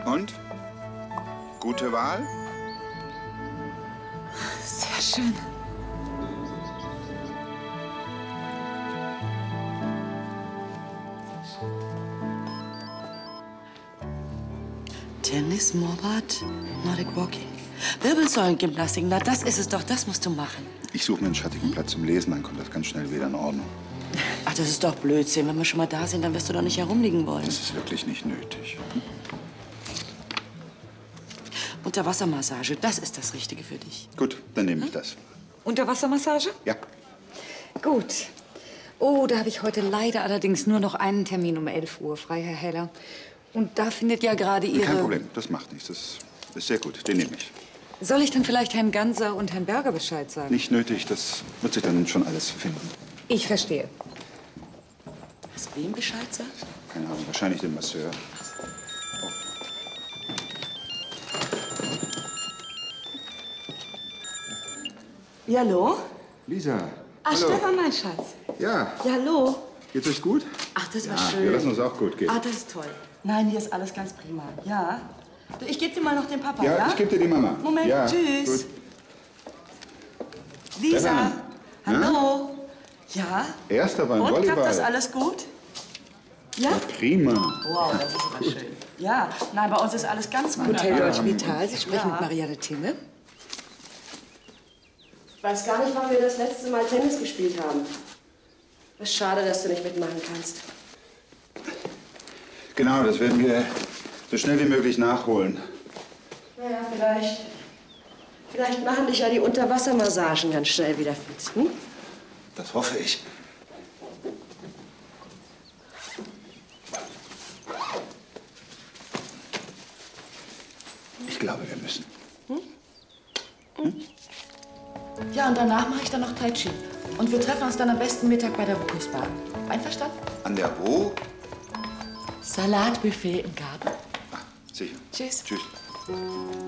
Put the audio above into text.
Und? Gute Wahl? Sehr schön. Tennis, Morbad, Nordic Walking. Wirbelsäulengymnastik, na das ist es doch, das musst du machen. Ich suche mir einen schattigen Platz zum Lesen, dann kommt das ganz schnell wieder in Ordnung. Ach, das ist doch Blödsinn. Wenn wir schon mal da sind, dann wirst du doch nicht herumliegen wollen. Das ist wirklich nicht nötig. Unterwassermassage, das ist das Richtige für dich. Gut, dann nehme ich das. Unterwassermassage? Ja. Gut. Oh, da habe ich heute leider allerdings nur noch einen Termin um 11 Uhr frei, Herr Heller. Und da findet ja gerade Ihre... Kein Problem, das macht nichts. Das ist sehr gut, den nehme ich. Soll ich dann vielleicht Herrn Ganser und Herrn Berger Bescheid sagen? Nicht nötig, das wird sich dann schon alles finden. Ich verstehe. Was, wem Bescheid sagt? Keine Ahnung, wahrscheinlich dem Masseur. Ja, hallo? Lisa. Ach, hallo. Stefan, mein Schatz. Ja. Ja, hallo? Geht's euch gut? Ach, das war Ja, schön. wir lassen uns auch gut gehen. Ach, das ist toll. Nein, hier ist alles ganz prima. Ja. Du, ich gebe dir mal noch den Papa, ja? Ja, ich gebe dir die Mama. Moment, ja, tschüss. Gut. Lisa, Stefan. hallo? Ja? Erster beim Und, Volleyball. klappt das alles gut? Ja? Prima. Wow, das ist aber schön. Ja, nein, bei uns ist alles ganz wunderbar. Hotel Deutsch Vital, Sie sprechen Ja. mit Marianne Tinge. Ich weiß gar nicht, wann wir das letzte Mal Tennis gespielt haben. Es ist schade, dass du nicht mitmachen kannst. Genau, das werden wir so schnell wie möglich nachholen. Naja, vielleicht machen dich ja die Unterwassermassagen ganz schnell wieder fit. Hm? Das hoffe ich. Ich glaube, wir müssen. Ja, und danach mache ich dann noch Tai Chi. Und wir treffen uns dann am besten Mittag bei der Ruckusbahn. Einverstanden? An der wo? Salatbuffet im Garten. Ah, sicher. Tschüss. Tschüss.